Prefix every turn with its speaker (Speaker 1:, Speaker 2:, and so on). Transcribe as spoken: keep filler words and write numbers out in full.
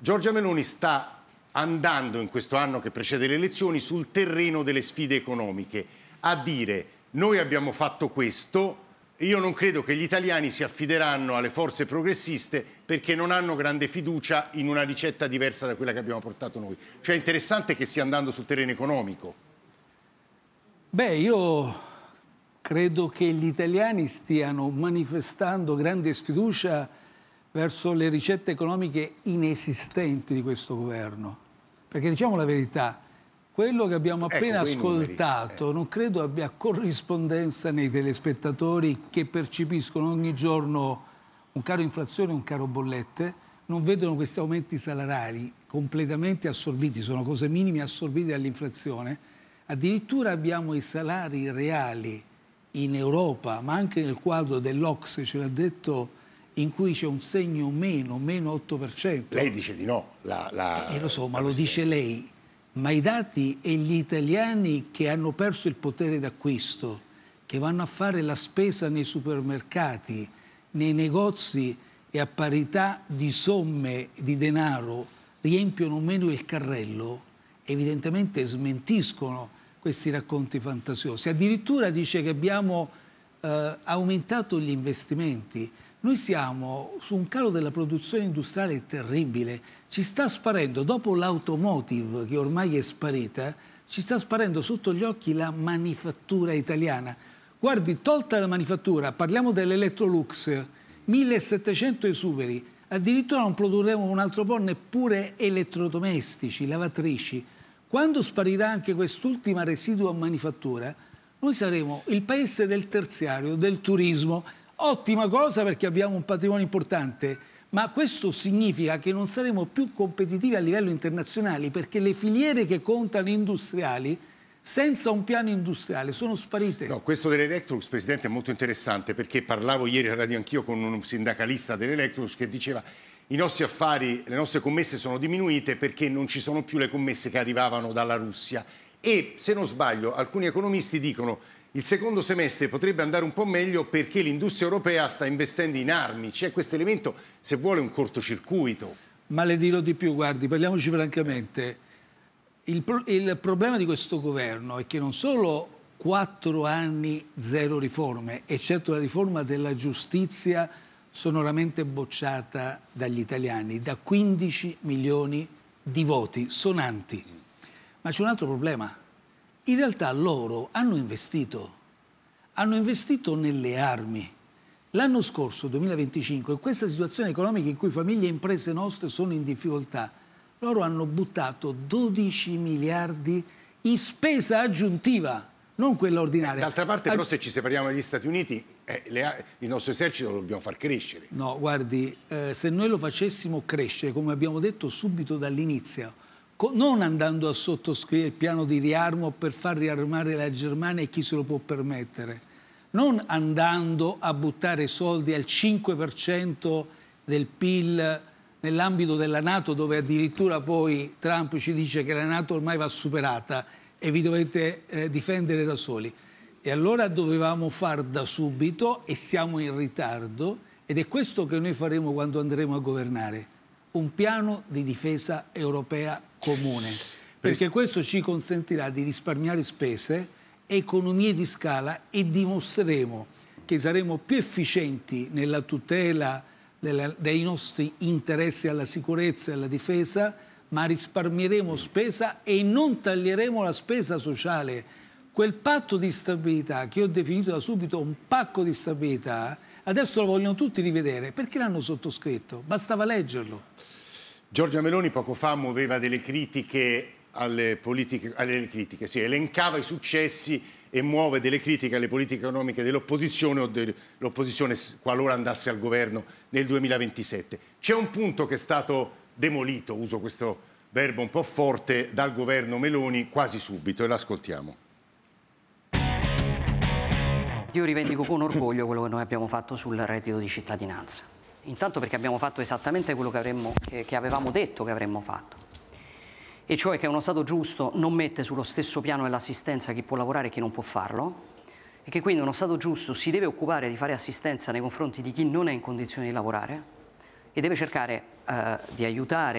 Speaker 1: Giorgia Meloni sta andando in questo anno che precede le elezioni sul terreno delle sfide economiche, a dire noi abbiamo fatto questo, io non credo che gli italiani si affideranno alle forze progressiste perché non hanno grande fiducia in una ricetta diversa da quella che abbiamo portato noi. Cioè è interessante che stia andando sul terreno economico.
Speaker 2: Beh, io credo che gli italiani stiano manifestando grande sfiducia verso le ricette economiche inesistenti di questo governo. Perché diciamo la verità, quello che abbiamo appena
Speaker 1: ecco,
Speaker 2: ascoltato
Speaker 1: numeri, eh.
Speaker 2: non credo abbia corrispondenza nei telespettatori che percepiscono ogni giorno un caro inflazione, un caro bollette, non vedono questi aumenti salariali completamente assorbiti, sono cose minime assorbite dall'inflazione. Addirittura abbiamo i salari reali in Europa, ma anche nel quadro dell'O C S E, ce l'ha detto, in cui c'è un segno meno, meno otto per cento.
Speaker 1: Lei dice di no. La, la,
Speaker 2: eh, lo so, ma lo dice lei. Ma i dati e gli italiani che hanno perso il potere d'acquisto, che vanno a fare la spesa nei supermercati, nei negozi e a parità di somme di denaro riempiono meno il carrello, evidentemente smentiscono questi racconti fantasiosi. Addirittura dice che abbiamo eh, aumentato gli investimenti. Noi siamo su un calo della produzione industriale terribile. Ci sta sparendo, dopo l'automotive che ormai è sparita, ci sta sparendo sotto gli occhi la manifattura italiana. Guardi, tolta la manifattura, parliamo dell'Electrolux, millesettecento esuberi, addirittura non produrremo un altro po' neppure elettrodomestici, lavatrici. Quando sparirà anche quest'ultima residua manifattura, noi saremo il paese del terziario, del turismo. Ottima cosa perché abbiamo un patrimonio importante, ma questo significa che non saremo più competitivi a livello internazionale perché le filiere che contano industriali senza un piano industriale sono sparite.
Speaker 1: No, questo dell'Electrolux, Presidente, è molto interessante perché parlavo ieri a radio anch'io con un sindacalista dell'Electrolux che diceva i nostri affari, le nostre commesse sono diminuite perché non ci sono più le commesse che arrivavano dalla Russia e, se non sbaglio, alcuni economisti dicono il secondo semestre potrebbe andare un po' meglio perché l'industria europea sta investendo in armi. C'è questo elemento, se vuole, un cortocircuito.
Speaker 2: Ma le dirò di più, guardi, parliamoci francamente. Il, pro- il problema di questo governo è che non solo quattro anni zero riforme, eccetto la riforma della giustizia sonoramente bocciata dagli italiani, da quindici milioni di voti sonanti. Ma c'è un altro problema. In realtà loro hanno investito, hanno investito nelle armi. L'anno scorso, duemilaventicinque, in questa situazione economica in cui famiglie e imprese nostre sono in difficoltà, loro hanno buttato dodici miliardi in spesa aggiuntiva, non quella ordinaria.
Speaker 1: D'altra parte, però, se ci separiamo dagli Stati Uniti, eh, le, il nostro esercito lo dobbiamo far crescere.
Speaker 2: No, guardi, eh, se noi lo facessimo crescere, come abbiamo detto subito dall'inizio, non andando a sottoscrivere il piano di riarmo per far riarmare la Germania e chi se lo può permettere, non andando a buttare soldi al cinque per cento del P I L nell'ambito della NATO, dove addirittura poi Trump ci dice che la NATO ormai va superata e vi dovete eh, difendere da soli. E allora dovevamo far da subito e siamo in ritardo ed è questo che noi faremo quando andremo a governare. Un piano di difesa europea comune, perché questo ci consentirà di risparmiare spese, economie di scala e dimostreremo che saremo più efficienti nella tutela della, dei nostri interessi alla sicurezza e alla difesa, ma risparmieremo spesa e non taglieremo la spesa sociale. Quel patto di stabilità che ho definito da subito un pacco di stabilità, adesso lo vogliono tutti rivedere. Perché l'hanno sottoscritto? Bastava leggerlo.
Speaker 1: Giorgia Meloni poco fa muoveva delle critiche alle politiche, alle critiche, sì, elencava i successi e muove delle critiche alle politiche economiche dell'opposizione o dell'opposizione qualora andasse al governo nel duemilaventisette. C'è un punto che è stato demolito, uso questo verbo un po' forte, dal governo Meloni quasi subito e l'ascoltiamo.
Speaker 3: Io rivendico con orgoglio quello che noi abbiamo fatto sul reddito di cittadinanza. Intanto perché abbiamo fatto esattamente quello che, avremmo, che, che avevamo detto che avremmo fatto, e cioè che uno Stato giusto non mette sullo stesso piano dell'assistenza chi può lavorare e chi non può farlo, e che quindi uno Stato giusto si deve occupare di fare assistenza nei confronti di chi non è in condizioni di lavorare e deve cercare eh, di aiutare